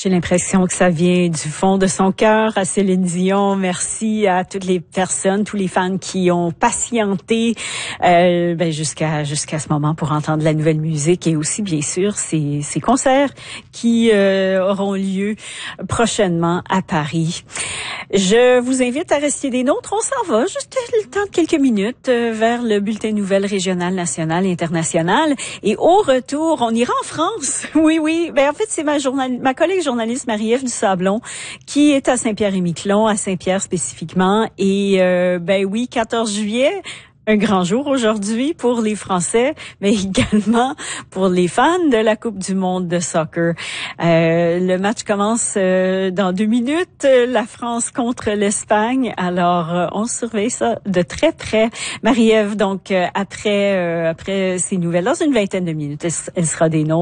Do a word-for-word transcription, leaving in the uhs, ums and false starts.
J'ai l'impression que ça vient du fond de son cœur à Céline Dion. Merci à toutes les personnes, tous les fans qui ont patienté euh, ben jusqu'à jusqu'à ce moment pour entendre la nouvelle musique et aussi bien sûr ces ces concerts qui euh, auront lieu prochainement à Paris. Je vous invite à rester des nôtres. On s'en va juste le temps de quelques minutes euh, vers le bulletin de nouvelles régional, national, international. Et au retour, on ira en France. Oui, oui. Ben en fait, c'est ma journal, ma collègue journaliste Marie-Ève Dusablon qui est à Saint-Pierre-et-Miquelon, à Saint-Pierre spécifiquement. Et euh, ben oui, quatorze juillet. Un grand jour aujourd'hui pour les Français, mais également pour les fans de la Coupe du monde de soccer. Euh, le match commence euh, dans deux minutes, la France contre l'Espagne. Alors, euh, on surveille ça de très près. Marie-Ève, donc, euh, après, euh, après ces nouvelles, dans une vingtaine de minutes, elle, elle sera des nôtres.